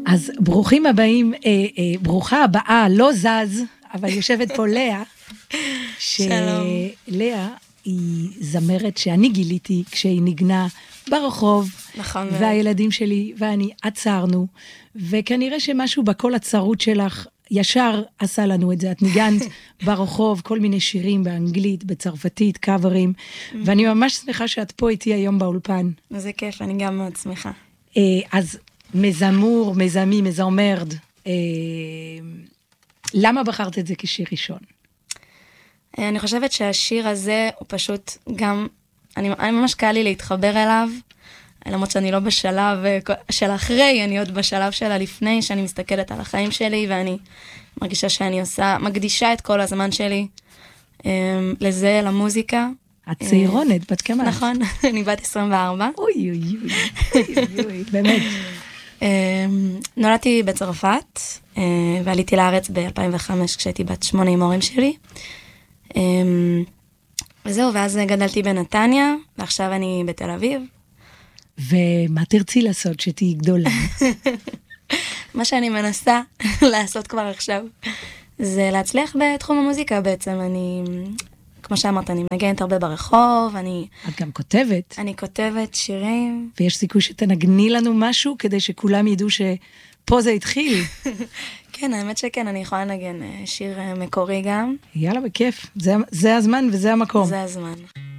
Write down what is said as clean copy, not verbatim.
אז ברוכים הבאים, ברוכה הבאה, לא זז, אבל יושבת פה לאה, שלאה היא זמרת שאני גיליתי כשהיא נגנה ברחוב, נכון, והילדים שלי ואני עצרנו, וכנראה שמשהו בכל הצרות שלך ישר עשה לנו את זה. את ניגנת ברחוב, כל מיני שירים באנגלית, בצרפתית, קאברים, ואני ממש שמחה שאת פה איתי היום באולפן. זה כיף, אני גם מאוד שמחה. אז מזמור, מזמי, מזמרד, למה בחרת את זה כשיר ראשון? אני חושבת שהשיר הזה הוא פשוט גם, אני ממש קל לי להתחבר אליו, למרות שאני לא בשלב של אחרי, אני עוד בשלב של הלפני, שאני מסתכלת על החיים שלי, ואני מרגישה שאני מקדישה את כל הזמן שלי לזה, למוזיקה. את צעירונת, בת כמה? נכון, אני בת 24. אוי, אוי, אוי, באמת. נולדתי בצרפת, ועליתי לארץ ב-2005 כשהייתי בת 8 עם ההורים שלי. וזהו, ואז גדלתי בנתניה, ועכשיו אני בתל אביב. ומה תרצי לעשות שתהיי גדולה? מה שאני מנסה לעשות כבר עכשיו, זה להצליח בתחום המוזיקה בעצם. אני, כמו שאמרת, אני מגנת הרבה ברחוב, את גם כותבת. אני כותבת שירים. ויש סיכוי שתנגני לנו משהו, כדי שכולם ידעו שפה זה התחיל. כן, האמת שכן, אני יכולה לנגן שיר מקורי גם. יאללה, בכיף. זה הזמן וזה המקום. זה הזמן.